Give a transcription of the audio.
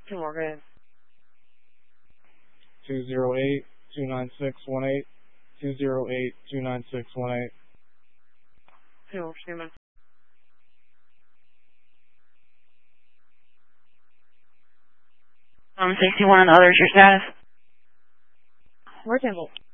Two more, go ahead. 208-29618. 208-29618. Two more, stand by. I'm 61 and others, your status? Where's Temple?